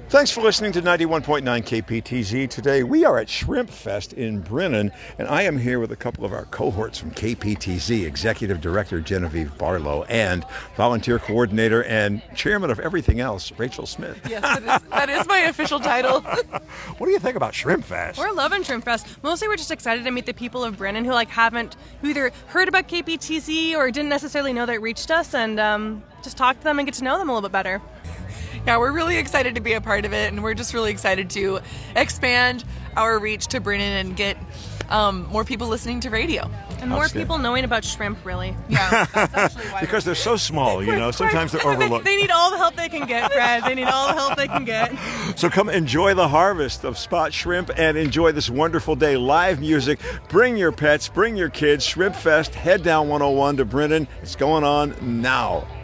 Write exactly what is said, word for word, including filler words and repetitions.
Thanks for listening to ninety-one point nine K P T Z. Today we are at Shrimp Fest in Brennan, and I am here with a couple of our cohorts from K P T Z, Executive Director Genevieve Barlow and Volunteer Coordinator and Chairman of everything else, Rachel Smith. Yes, that is, that is my official title. What do you think about Shrimp Fest? We're loving Shrimp Fest. Mostly we're just excited to meet the people of Brennan who like haven't, who either heard about K P T Z or didn't necessarily know that it reached us, and um, just talk to them and get to know them a little bit better. Yeah, we're really excited to be a part of it, and we're just really excited to expand our reach to Brennan and get um, more people listening to radio. And more people knowing about shrimp, really. Yeah, that's actually why. Because they're so small, you know, sometimes they're overlooked. They, they need all the help they can get, Fred. They need all the help they can get. So come enjoy the harvest of spot shrimp and enjoy this wonderful day. Live music. Bring your pets, bring your kids. Shrimp Fest, head down one oh one to Brennan. It's going on now.